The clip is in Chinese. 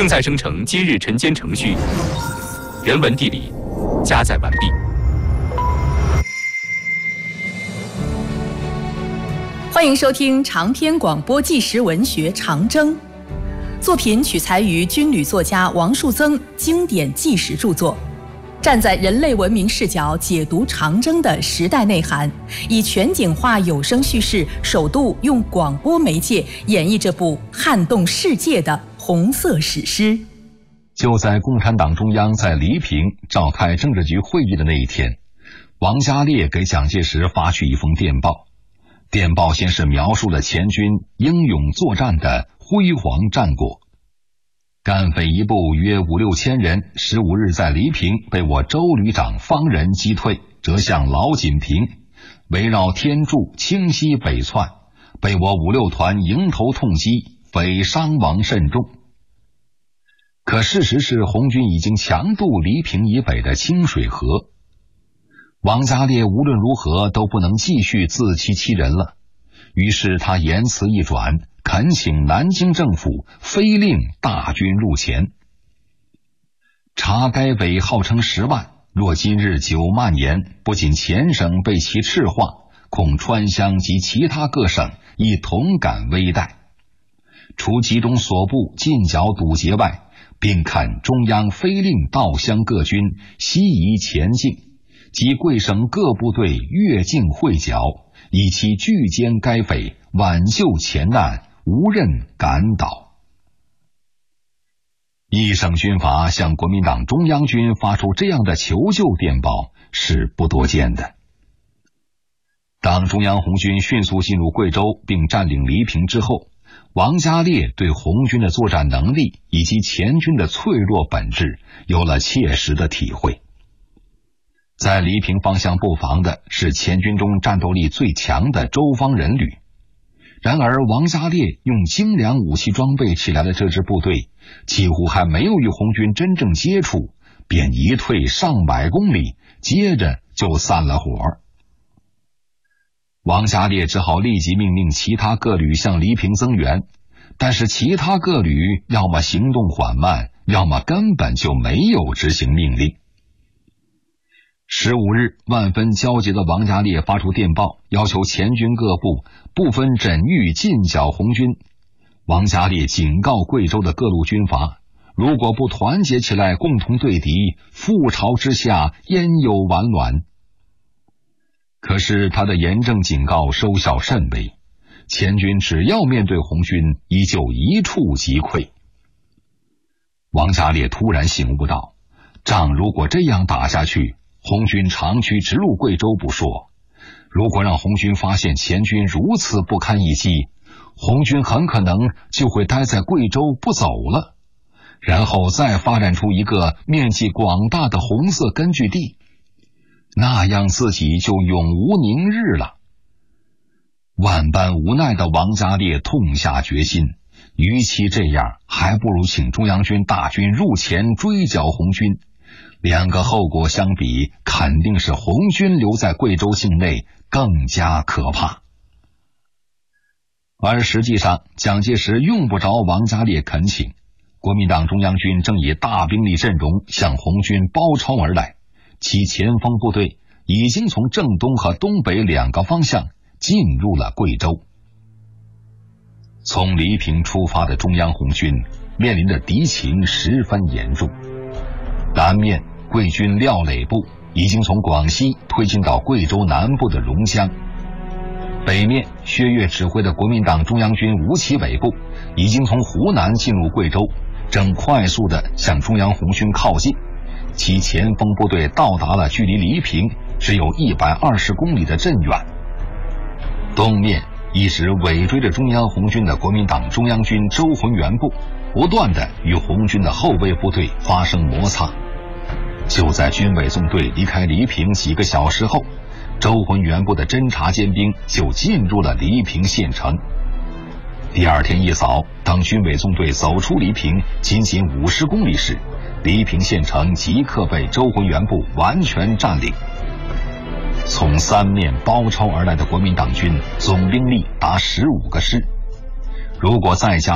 正在生成今日晨间程序，人文地理加载完毕。 欢迎收听长篇广播纪实文学《长征》，作品取材于军旅作家王树增经典纪实著作，站在人类文明视角解读长征的时代内涵，以全景化有声叙事，首度用广播媒介演绎这部撼动世界的红色史诗。 就在共产党中央在黎平召开政治局会议的那一天，王家烈给蒋介石发去一封电报。电报先是描述了前军英勇作战的辉煌战果。赣匪一部约5、6千人15日在黎平被我周旅长方仁击退，折向老锦屏，围绕天柱清西北窜，被我5、6团迎头痛击，匪伤亡甚重。可事实是红军已经强渡黎平以北的清水河，王家烈无论如何都不能继续自欺欺人了，于是他言辞一转，恳请南京政府飞令大军入前。查该匪号称10万，若今日9万言，不仅前省被其赤化，恐川湘及其他各省亦同感危殆。除集中所部进剿堵截外，并恳中央飞令道湘各军西移前进，及贵省各部队越境会剿，以其拒歼该匪，挽救前难，无任感导。一省军阀向国民党中央军发出这样的求救电报是不多见的。当中央红军迅速进入贵州并占领黎平之后，王家烈对红军的作战能力以及前军的脆弱本质有了切实的体会。在黎平方向布防的是前军中战斗力最强的周方人旅，然而王家烈用精良武器装备起来的这支部队，几乎还没有与红军真正接触，便一退上百公里，接着就散了伙。王家烈只好立即命令其他各旅向黎平增援，但是其他各旅要么行动缓慢，要么根本就没有执行命令。15日，万分焦急的王家烈发出电报，要求前军各部不分枕域进剿红军。王家烈警告贵州的各路军阀，如果不团结起来共同对敌，覆巢之下焉有完卵。可是他的严正警告收效甚微，前军只要面对红军，依旧一触即溃。王家烈突然醒悟到，仗如果这样打下去，红军长驱直入贵州不说，如果让红军发现前军如此不堪一击，红军很可能就会待在贵州不走了，然后再发展出一个面积广大的红色根据地，那样自己就永无宁日了。万般无奈的王家烈痛下决心，与其这样，还不如请中央军大军入前追剿红军。两个后果相比，肯定是红军留在贵州境内更加可怕。而实际上，蒋介石用不着王家烈恳请，国民党中央军正以大兵力阵容向红军包抄而来，其前锋部队已经从正东和东北2个方向进入了贵州。从黎平出发的中央红军面临的敌情十分严重。南面贵军廖磊部已经从广西推进到贵州南部的榕江，北面薛岳指挥的国民党中央军吴奇伟部已经从湖南进入贵州，正快速地向中央红军靠近，其前锋部队到达了距离黎平只有120公里的镇远。东面一直尾追着中央红军的国民党中央军周浑元部不断地与红军的后卫部队发生摩擦。就在军委纵队离开黎平几个小时后，周浑元部的侦察尖兵就进入了黎平县城。第二天一早，当军委纵队走出黎平仅50公里时，黎平县城即刻被周浑元部完全占领。从三面包抄而来的国民党军总兵力达15个师，如果再加